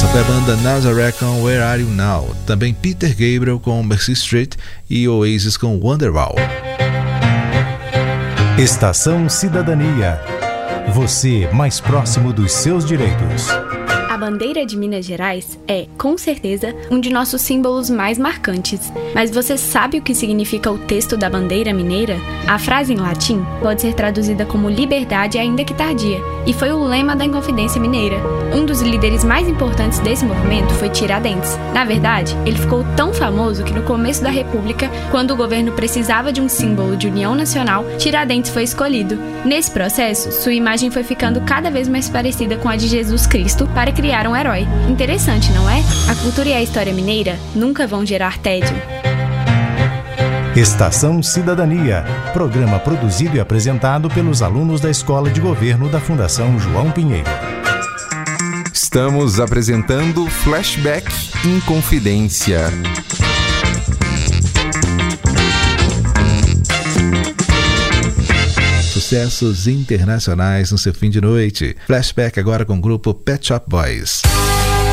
Foi a banda Nazareth com Where Are You Now, também Peter Gabriel com Mercy Street e Oasis com Wonderwall. Estação Cidadania. Você mais próximo dos seus direitos. A bandeira de Minas Gerais é, com certeza, um de nossos símbolos mais marcantes. Mas você sabe o que significa o texto da bandeira mineira? A frase em latim pode ser traduzida como liberdade ainda que tardia, e foi o lema da Inconfidência Mineira. Um dos líderes mais importantes desse movimento foi Tiradentes. Na verdade, ele ficou tão famoso que no começo da República, quando o governo precisava de um símbolo de união nacional, Tiradentes foi escolhido. Nesse processo, sua imagem foi ficando cada vez mais parecida com a de Jesus Cristo para criar um herói. Interessante, não é? A cultura e a história mineira nunca vão gerar tédio. Estação Cidadania, programa produzido e apresentado pelos alunos da Escola de Governo da Fundação João Pinheiro. Estamos apresentando Flashback Inconfidência. Sucessos internacionais no seu fim de noite. Flashback agora com o grupo Pet Shop Boys.